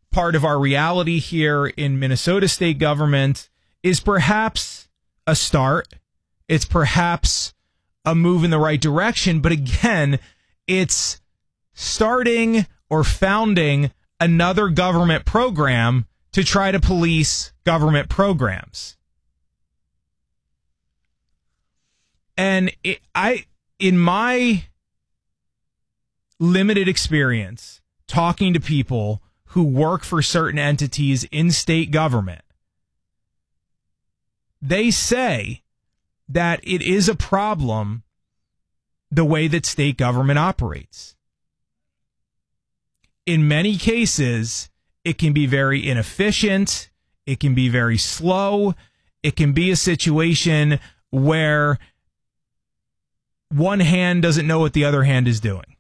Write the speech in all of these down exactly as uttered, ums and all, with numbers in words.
part of our reality here in Minnesota state government is perhaps a start. It's perhaps a move in the right direction. But again, it's starting or founding another government program to try to police government programs. And it, I, in my limited experience talking to people who work for certain entities in state government, they say that it is a problem the way that state government operates. In many cases, it can be very inefficient. It can be very slow. It can be a situation where one hand doesn't know what the other hand is doing.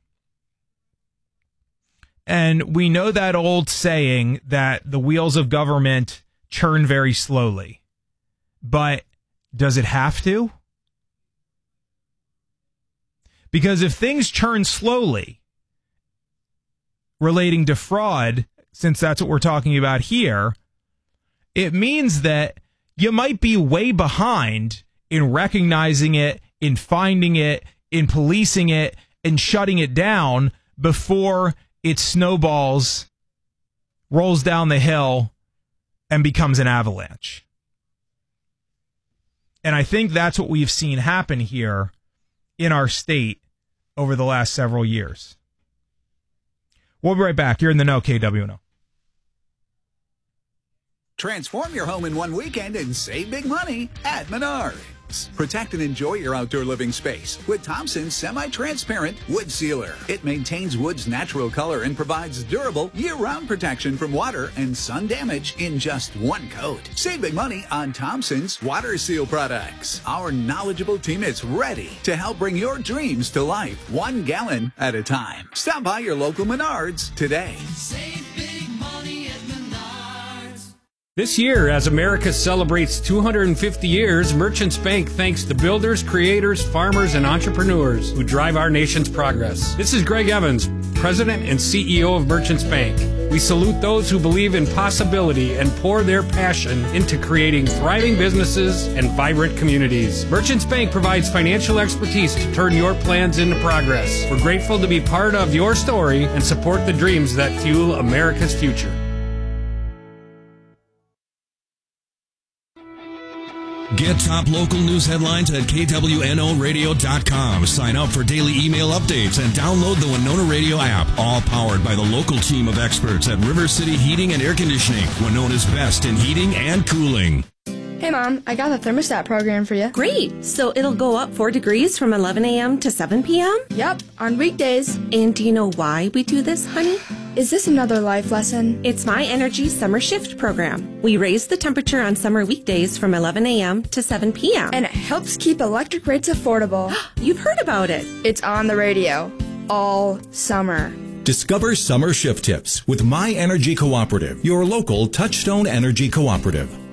And we know that old saying that the wheels of government churn very slowly. But does it have to? Because if things churn slowly relating to fraud, since that's what we're talking about here, it means that you might be way behind in recognizing it, in finding it, in policing it, and shutting it down before it snowballs, rolls down the hill, and becomes an avalanche. And I think that's what we've seen happen here in our state over the last several years. We'll be right back. You're in the know, K W N O. Transform your home in one weekend and save big money at Menards. Protect and enjoy your outdoor living space with Thompson's semi-transparent wood sealer. It maintains wood's natural color and provides durable year-round protection from water and sun damage in just one coat. Save big money on Thompson's water seal products. Our knowledgeable team is ready to help bring your dreams to life, one gallon at a time. Stop by your local Menards today. Save big money at Menards. This year, as America celebrates two hundred fifty years, Merchants Bank thanks the builders, creators, farmers, and entrepreneurs who drive our nation's progress. This is Greg Evans, President and C E O of Merchants Bank. We salute those who believe in possibility and pour their passion into creating thriving businesses and vibrant communities. Merchants Bank provides financial expertise to turn your plans into progress. We're grateful to be part of your story and support the dreams that fuel America's future. Get top local news headlines at K W N O radio dot com. Sign up for daily email updates and download the Winona Radio app. All powered by the local team of experts at River City Heating and Air Conditioning, Winona's best in heating and cooling. Hey, Mom, I got the thermostat program for you. Great. So it'll go up four degrees from eleven a.m. to seven p.m.? Yep, on weekdays. And do you know why we do this, honey? Is this another life lesson? It's My Energy Summer Shift program. We raise the temperature on summer weekdays from eleven a.m. to seven p.m. And it helps keep electric rates affordable. You've heard about it. It's on the radio all summer. Discover summer shift tips with My Energy Cooperative, your local Touchstone Energy Cooperative.